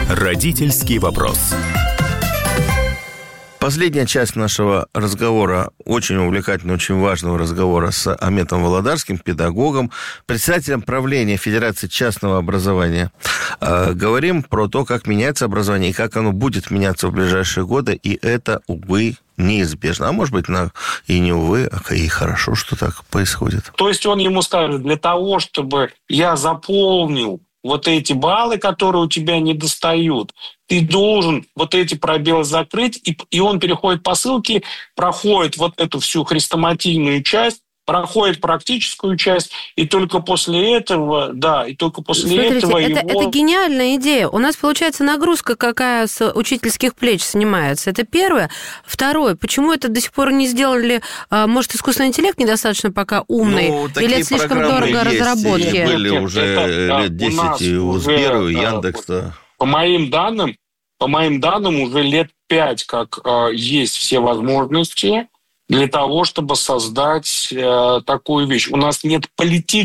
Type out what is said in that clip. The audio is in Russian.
Родительский вопрос. Последняя часть нашего разговора, очень увлекательного, очень важного разговора с Аметом Володарским, педагогом, председателем правления Федерации частного образования. Говорим про то, как меняется образование и как оно будет меняться в ближайшие годы, и это, увы, неизбежно. А может быть, и не увы, а и хорошо, что так происходит. То есть он ему скажет, для того, чтобы я заполнил вот эти баллы, которые у тебя не достают, ты должен вот эти пробелы закрыть, и он переходит по ссылке, проходит вот эту всю хрестоматийную часть, проходит практическую часть, и только после этого, Смотрите, это гениальная идея. У нас, получается, нагрузка какая с учительских плеч снимается. Это первое. Второе, почему это до сих пор не сделали? Может, искусственный интеллект недостаточно пока умный? Или это слишком дорого разработки? Были уже лет 10 и у Сбера, и Яндекса. По моим данным, уже лет 5, как есть все возможности для того, чтобы создать такую вещь. У нас нет